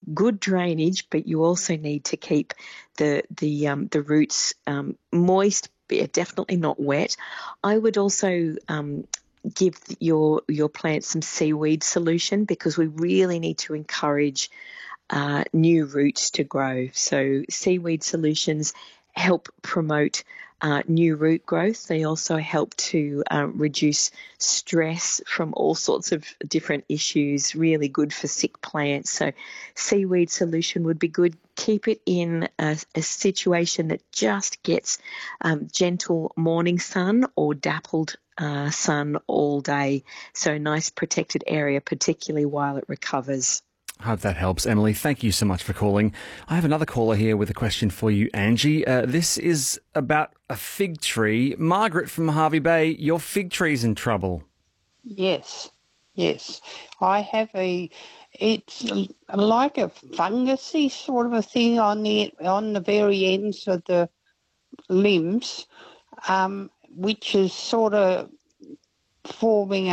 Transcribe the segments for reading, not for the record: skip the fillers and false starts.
good drainage, but you also need to keep the roots moist, definitely not wet. I would also give your plants some seaweed solution, because we really need to encourage new roots to grow. So seaweed solutions help promote new root growth. They also help to reduce stress from all sorts of different issues, really good for sick plants. So seaweed solution would be good. Keep it in a situation that just gets gentle morning sun or dappled sun all day. So a nice protected area, particularly while it recovers. Hope that helps, Emily. Thank you so much for calling. I have another caller here with a question for you, Angie. This is about a fig tree. Margaret from Hervey Bay, your fig tree's in trouble. Yes. I have it's like a fungusy sort of a thing on the very ends of the limbs, which is sort of forming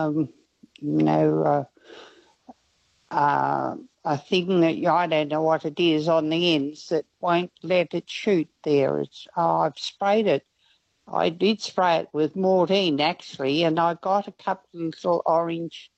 a thing that I don't know what it is on the ends that won't let it shoot there. I've sprayed it. I did spray it with Mortine actually, and I got a couple of little orange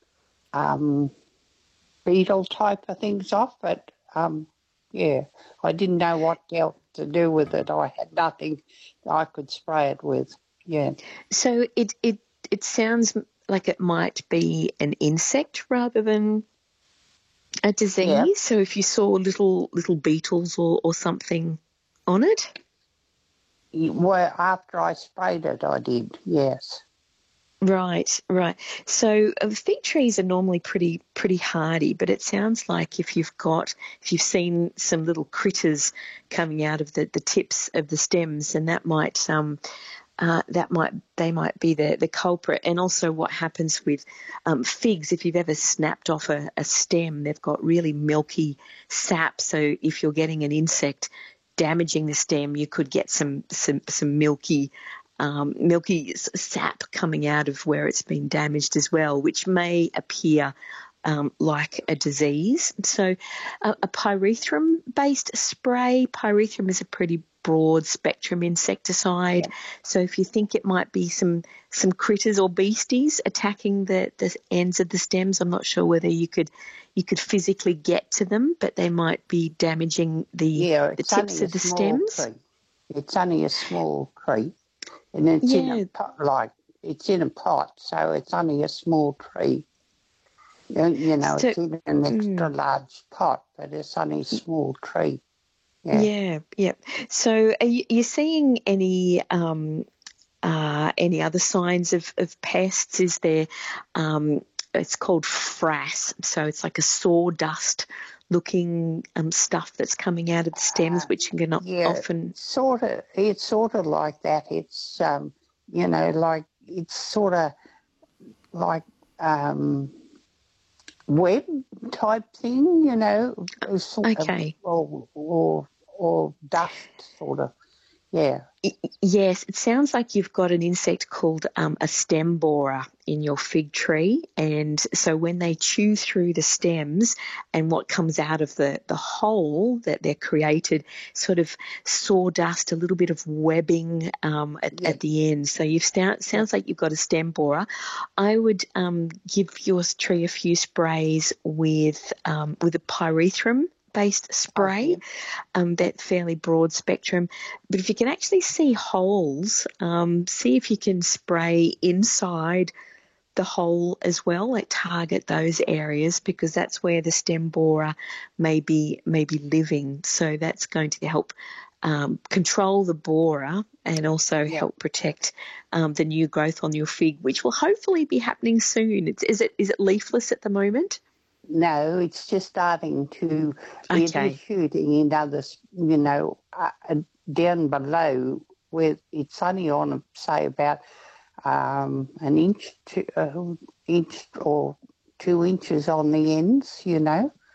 beetle type of things off, but I didn't know what else to do with it. I had nothing I could spray it with. Yeah. So it sounds like it might be an insect rather than a disease. Yeah. So if you saw little beetles or something on it? Well, after I sprayed it, I did, yes. Right. So fig trees are normally pretty hardy, but it sounds like if you've seen some little critters coming out of the tips of the stems, and they might be the culprit. And also what happens with figs, if you've ever snapped off a stem, they've got really milky sap. So if you're getting an insect damaging the stem, you could get some milky sap coming out of where it's been damaged as well, which may appear like a disease. So a pyrethrum-based spray. Pyrethrum is a pretty broad spectrum insecticide. Yeah. So if you think it might be some critters or beasties attacking the ends of the stems, I'm not sure whether you could physically get to them, but they might be damaging the tips of the stems. Tree. It's only a small tree, and it's in a pot, it's in a pot, so it's only a small tree. It's in an extra large pot, but it's only a small tree. Yeah. So are you seeing any other signs of pests? Is there, it's called frass, so it's like a sawdust-looking stuff that's coming out of the stems, which can often... It's sort of like that. It's, it's sort of like... web type thing, Okay. Or dust sort of, yeah. Yes, it sounds like you've got an insect called a stem borer in your fig tree, and so when they chew through the stems, and what comes out of the hole that they're created, sort of sawdust, a little bit of webbing at the end. So sounds like you've got a stem borer. I would give your tree a few sprays with a pyrethrum-based spray, that fairly broad spectrum. But if you can actually see holes, see if you can spray inside the hole as well, like target those areas, because that's where the stem borer may be living. So that's going to help control the borer and also help protect the new growth on your fig, which will hopefully be happening soon. Is it leafless at the moment? No, it's just starting to. It is shooting in others, down below where it's only on, say, about an inch or 2 inches on the ends,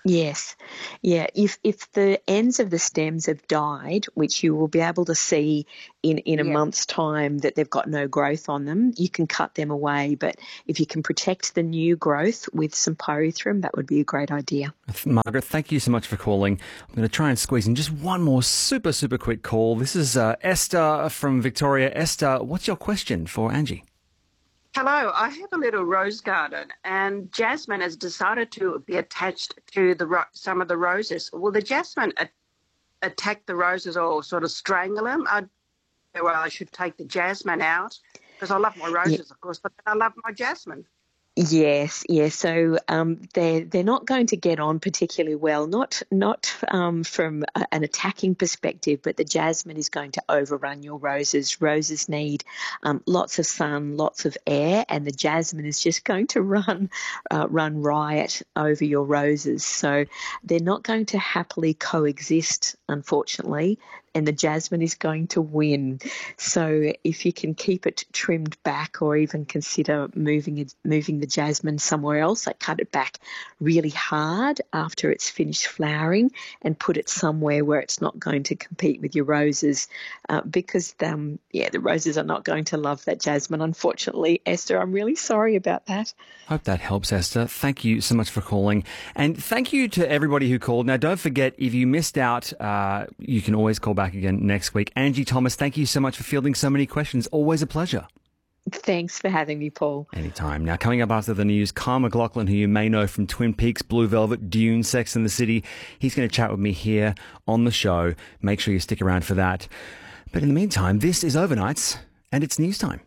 Yes. Yeah. If the ends of the stems have died, which you will be able to see in a month's time that they've got no growth on them, you can cut them away. But if you can protect the new growth with some pyrethrum, that would be a great idea. Margaret, thank you so much for calling. I'm going to try and squeeze in just one more super quick call. This is Esther from Victoria. Esther, what's your question for Angie? Hello, I have a little rose garden and jasmine has decided to be attached to some of the roses. Will the jasmine attack the roses or sort of strangle them? I should take the jasmine out because I love my roses, of course, but I love my jasmine. Yes. So they're not going to get on particularly well, not from an attacking perspective, but the jasmine is going to overrun your roses. Roses need lots of sun, lots of air, and the jasmine is just going to run riot over your roses. So they're not going to happily coexist, unfortunately, and the jasmine is going to win. So if you can keep it trimmed back or even consider moving the jasmine somewhere else, like cut it back really hard after it's finished flowering and put it somewhere where it's not going to compete with your roses because the roses are not going to love that jasmine, unfortunately. Esther, I'm really sorry about that. Hope that helps, Esther. Thank you so much for calling. And thank you to everybody who called. Now, don't forget, if you missed out, you can always call back again next week. Angie Thomas, thank you so much for fielding so many questions. Always a pleasure. Thanks for having me, Paul. Anytime. Now, coming up after the news, Kyle MacLachlan, who you may know from Twin Peaks, Blue Velvet, Dune, Sex and the City, he's going to chat with me here on the show. Make sure you stick around for that. But in the meantime, this is Overnights, and it's news time.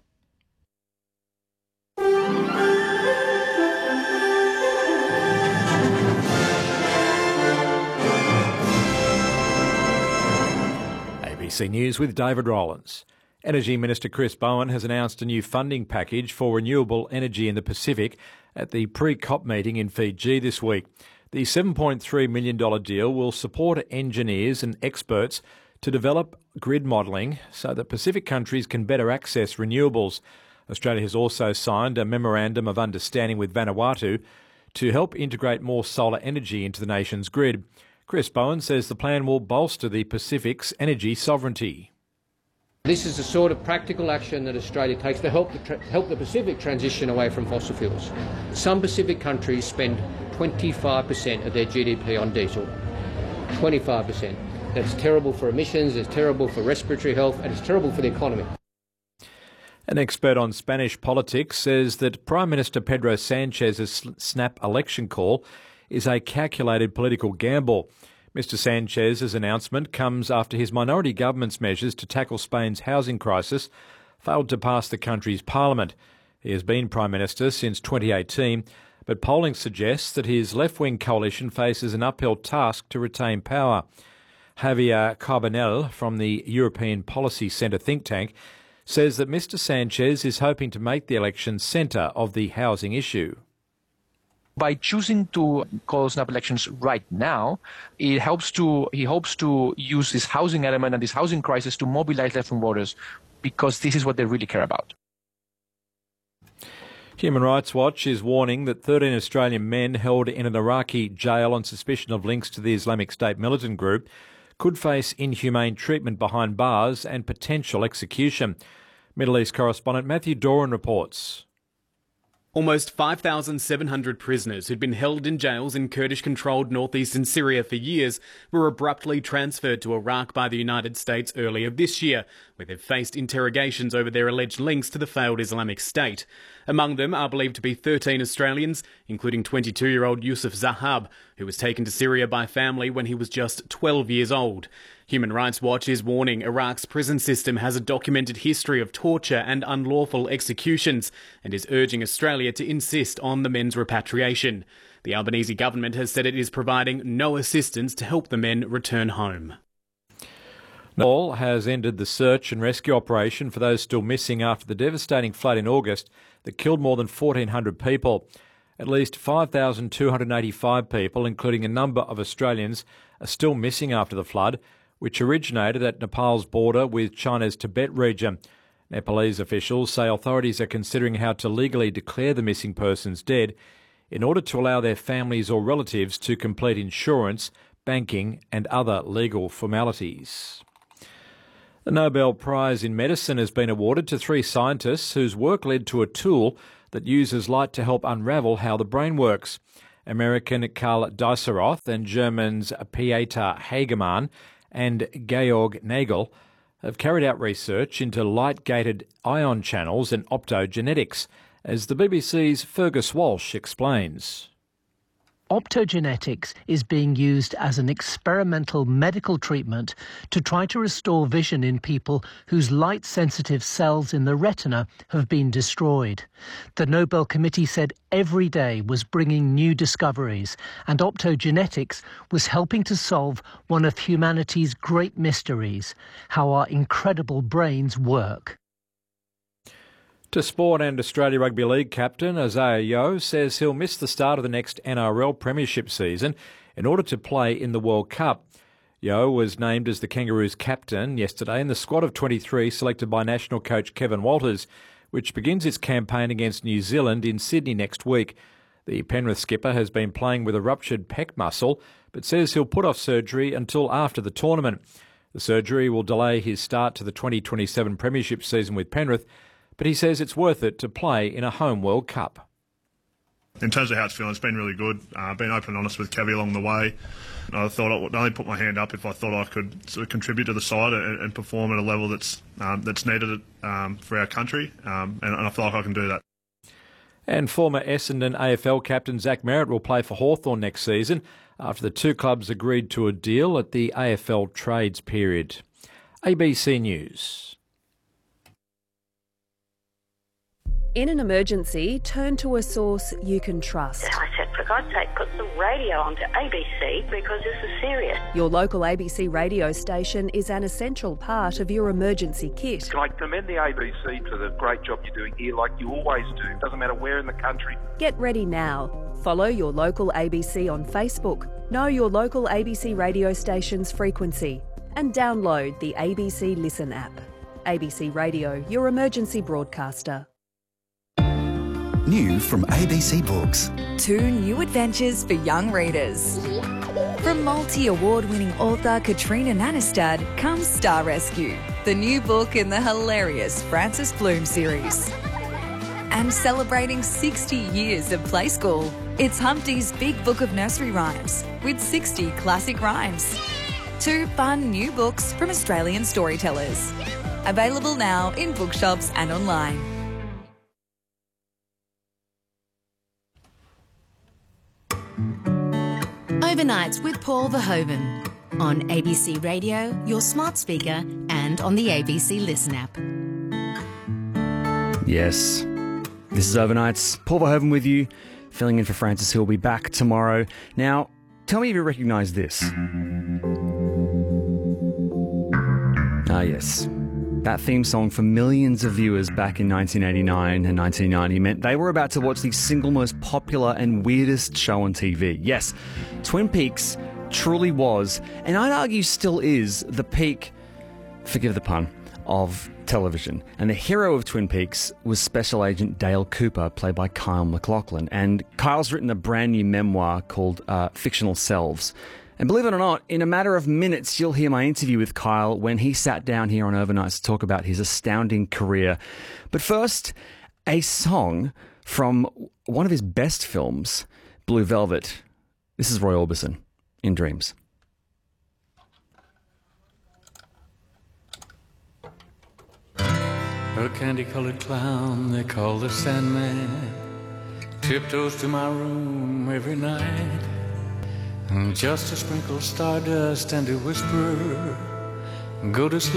ABC News with David Rowlands. Energy Minister Chris Bowen has announced a new funding package for renewable energy in the Pacific at the pre-COP meeting in Fiji this week. The $7.3 million deal will support engineers and experts to develop grid modelling so that Pacific countries can better access renewables. Australia has also signed a memorandum of understanding with Vanuatu to help integrate more solar energy into the nation's grid. Chris Bowen says the plan will bolster the Pacific's energy sovereignty. This is the sort of practical action that Australia takes to help the Pacific transition away from fossil fuels. Some Pacific countries spend 25% of their GDP on diesel. 25%. That's terrible for emissions, it's terrible for respiratory health, and it's terrible for the economy. An expert on Spanish politics says that Prime Minister Pedro Sanchez's snap election call is a calculated political gamble. Mr Sanchez's announcement comes after his minority government's measures to tackle Spain's housing crisis failed to pass the country's parliament. He has been Prime Minister since 2018, but polling suggests that his left-wing coalition faces an uphill task to retain power. Javier Carbonell from the European Policy Centre think tank says that Mr Sanchez is hoping to make the election centre of the housing issue. By choosing to call snap elections right now, he hopes to use this housing element and this housing crisis to mobilize left-wing voters, because this is what they really care about. Human Rights Watch is warning that 13 Australian men held in an Iraqi jail on suspicion of links to the Islamic State militant group could face inhumane treatment behind bars and potential execution. Middle East correspondent Matthew Doran reports. Almost 5,700 prisoners who'd been held in jails in Kurdish-controlled northeastern Syria for years were abruptly transferred to Iraq by the United States earlier this year, where they've faced interrogations over their alleged links to the failed Islamic State. Among them are believed to be 13 Australians, including 22-year-old Yusuf Zahab, who was taken to Syria by family when he was just 12 years old. Human Rights Watch is warning Iraq's prison system has a documented history of torture and unlawful executions and is urging Australia to insist on the men's repatriation. The Albanese government has said it is providing no assistance to help the men return home. Nepal has ended the search and rescue operation for those still missing after the devastating flood in August that killed more than 1,400 people. At least 5,285 people, including a number of Australians, are still missing after the flood, which originated at Nepal's border with China's Tibet region. Nepalese officials say authorities are considering how to legally declare the missing persons dead in order to allow their families or relatives to complete insurance, banking and other legal formalities. The Nobel Prize in Medicine has been awarded to 3 scientists whose work led to a tool that uses light to help unravel how the brain works. American Karl Dieseroth and Germans Pieter Hagemann and Georg Nagel have carried out research into light-gated ion channels and optogenetics, as the BBC's Fergus Walsh explains. Optogenetics is being used as an experimental medical treatment to try to restore vision in people whose light-sensitive cells in the retina have been destroyed. The Nobel Committee said every day was bringing new discoveries, and optogenetics was helping to solve one of humanity's great mysteries, how our incredible brains work. To sport, and Australia Rugby League captain Isaiah Yeo says he'll miss the start of the next NRL Premiership season in order to play in the World Cup. Yeo was named as the Kangaroos captain yesterday in the squad of 23 selected by national coach Kevin Walters, which begins its campaign against New Zealand in Sydney next week. The Penrith skipper has been playing with a ruptured pec muscle, but says he'll put off surgery until after the tournament. The surgery will delay his start to the 2027 Premiership season with Penrith, but he says it's worth it to play in a home World Cup. In terms of how it's feeling, it's been really good. Been open and honest with Kevy along the way. I thought I would only put my hand up if I thought I could sort of contribute to the side and perform at a level that's needed for our country, and I feel like I can do that. And former Essendon AFL captain Zach Merritt will play for Hawthorn next season after the 2 clubs agreed to a deal at the AFL trades period. ABC News. In an emergency, turn to a source you can trust. I said, for God's sake, put the radio onto ABC because this is serious. Your local ABC radio station is an essential part of your emergency kit. Can I commend the ABC for the great job you're doing here, like you always do? Doesn't matter where in the country. Get ready now. Follow your local ABC on Facebook. Know your local ABC radio station's frequency. And download the ABC Listen app. ABC Radio, your emergency broadcaster. New from ABC Books. 2 new adventures for young readers. From multi-award-winning author Katrina Nanestad comes Star Rescue, the new book in the hilarious Frances Bloom series. And celebrating 60 years of Play School, it's Humpty's Big Book of Nursery Rhymes with 60 classic rhymes. 2 fun new books from Australian storytellers. Available now in bookshops and online. Overnights with Paul Verhoeven on ABC Radio, your smart speaker, and on the ABC Listen app. Yes, this is Overnights. Paul Verhoeven with you, filling in for Francis, who will be back tomorrow. Now, tell me if you recognise this. Ah, yes. That theme song for millions of viewers back in 1989 and 1990 meant they were about to watch the single most popular and weirdest show on TV. Yes, Twin Peaks truly was, and I'd argue still is, the peak, forgive the pun, of television. And the hero of Twin Peaks was Special Agent Dale Cooper, played by Kyle MacLachlan. And Kyle's written a brand new memoir called Fictional Selves. And believe it or not, in a matter of minutes, you'll hear my interview with Kyle when he sat down here on Overnights to talk about his astounding career. But first, a song from one of his best films, Blue Velvet. This is Roy Orbison, In Dreams. A candy-colored clown they call the Sandman tiptoes to my room every night. Just to sprinkle stardust and to whisper, go to sleep.